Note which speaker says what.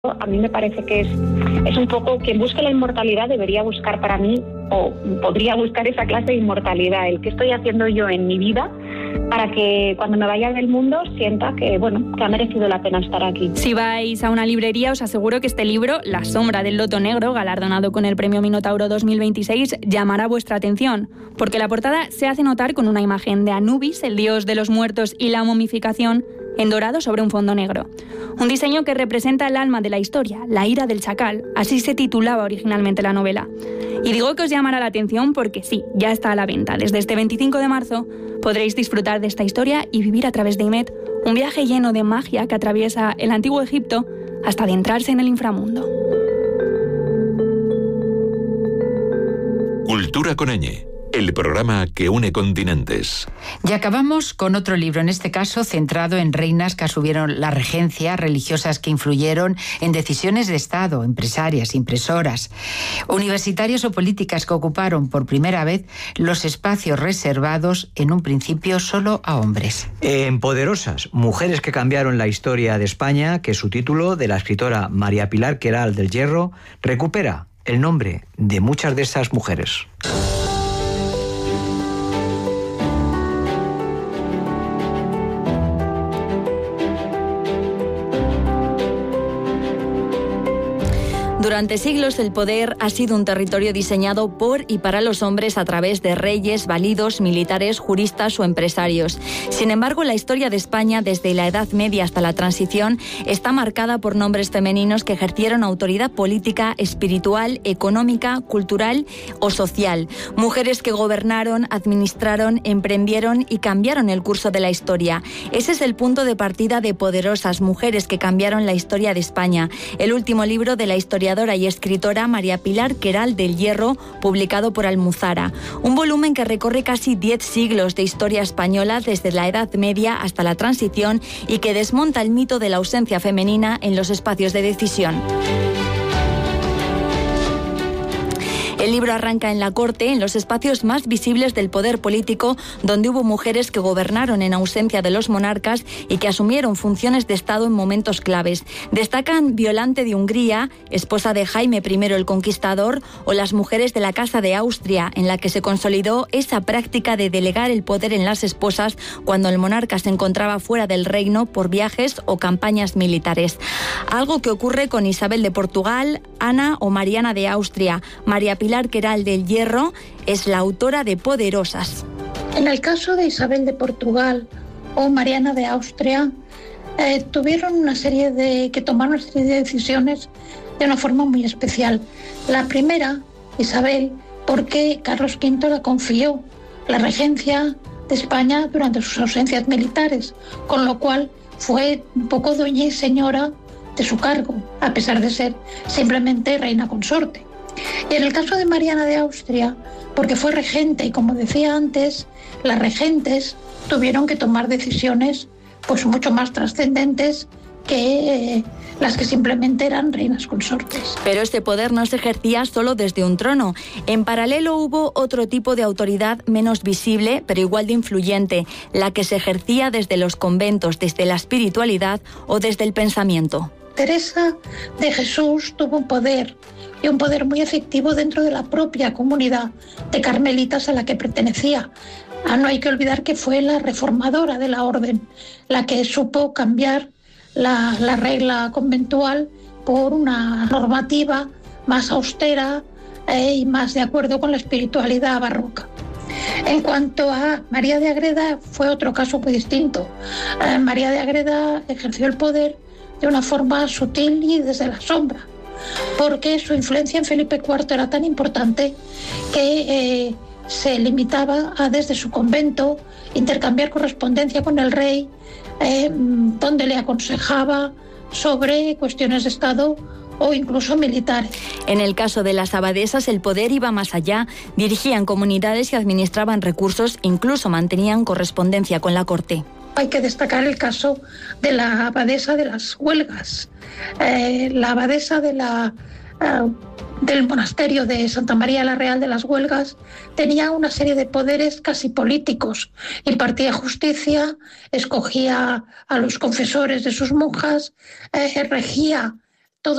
Speaker 1: A mí me parece que es un poco quien busque la inmortalidad debería buscar para mí, o podría buscar esa clase de inmortalidad, el que estoy haciendo yo en mi vida para que cuando me vaya del mundo sienta que, que ha merecido la pena estar aquí.
Speaker 2: Si vais a una librería, os aseguro que este libro, La sombra del loto negro, galardonado con el Premio Minotauro 2026, llamará vuestra atención, porque la portada se hace notar con una imagen de Anubis, el dios de los muertos y la momificación, en dorado sobre un fondo negro. Un diseño que representa el alma de la historia, la ira del chacal, así se titulaba originalmente la novela. Y digo que os llamará la atención porque sí, ya está a la venta. Desde este 25 de marzo podréis disfrutar de esta historia y vivir a través de Imet un viaje lleno de magia que atraviesa el antiguo Egipto hasta adentrarse en el inframundo.
Speaker 3: Cultura con ñ, el programa que une continentes.
Speaker 4: Y acabamos con otro libro, en este caso centrado en reinas que asumieron la regencia, religiosas que influyeron en decisiones de Estado, empresarias, impresoras, universitarias o políticas que ocuparon por primera vez los espacios reservados en un principio solo a hombres.
Speaker 5: En Poderosas, mujeres que cambiaron la historia de España, que su título, de la escritora María Pilar Queralt del Hierro, recupera el nombre de muchas de esas mujeres.
Speaker 6: Durante siglos el poder ha sido un territorio diseñado por y para los hombres a través de reyes, validos, militares, juristas o empresarios. Sin embargo, la historia de España, desde la Edad Media hasta la Transición, está marcada por nombres femeninos que ejercieron autoridad política, espiritual, económica, cultural o social. Mujeres que gobernaron, administraron, emprendieron y cambiaron el curso de la historia. Ese es el punto de partida de Poderosas, mujeres que cambiaron la historia de España, el último libro de la historiadora y escritora María Pilar Queralt del Hierro, publicado por Almuzara. Un volumen que recorre casi 10 siglos de historia española desde la Edad Media hasta la Transición y que desmonta el mito de la ausencia femenina en los espacios de decisión. El libro arranca en la corte, en los espacios más visibles del poder político, donde hubo mujeres que gobernaron en ausencia de los monarcas y que asumieron funciones de Estado en momentos claves. Destacan Violante de Hungría, esposa de Jaime I el Conquistador, o las mujeres de la Casa de Austria, en la que se consolidó esa práctica de delegar el poder en las esposas cuando el monarca se encontraba fuera del reino por viajes o campañas militares. Algo que ocurre con Isabel de Portugal, Ana o Mariana de Austria. María Pilar Queralt del Hierro es la autora de Poderosas.
Speaker 7: En el caso de Isabel de Portugal o Mariana de Austria, tomaron una serie de decisiones de una forma muy especial. La primera, Isabel, porque Carlos V la confió la regencia de España durante sus ausencias militares, con lo cual fue un poco dueña y señora de su cargo, a pesar de ser simplemente reina consorte. Y en el caso de Mariana de Austria, porque fue regente, y como decía antes, las regentes tuvieron que tomar decisiones pues mucho más trascendentes que las que simplemente eran reinas consortes.
Speaker 6: Pero este poder no se ejercía solo desde un trono. En paralelo hubo otro tipo de autoridad menos visible, pero igual de influyente, la que se ejercía desde los conventos, desde la espiritualidad o desde el pensamiento.
Speaker 7: Teresa de Jesús tuvo un poder muy efectivo dentro de la propia comunidad de carmelitas a la que pertenecía. No hay que olvidar que fue la reformadora de la orden, la que supo cambiar la regla conventual por una normativa más austera y más de acuerdo con la espiritualidad barroca. En cuanto a María de Ágreda, fue otro caso muy distinto. María de Ágreda ejerció el poder de una forma sutil y desde la sombra, porque su influencia en Felipe IV era tan importante que se limitaba a, desde su convento, intercambiar correspondencia con el rey, donde le aconsejaba sobre cuestiones de Estado o incluso militares.
Speaker 6: En el caso de las abadesas, el poder iba más allá. Dirigían comunidades y administraban recursos, incluso mantenían correspondencia con la corte.
Speaker 7: Hay que destacar el caso de la abadesa de las Huelgas. La abadesa del monasterio de Santa María la Real de las Huelgas tenía una serie de poderes casi políticos. Impartía justicia, escogía a los confesores de sus monjas, regía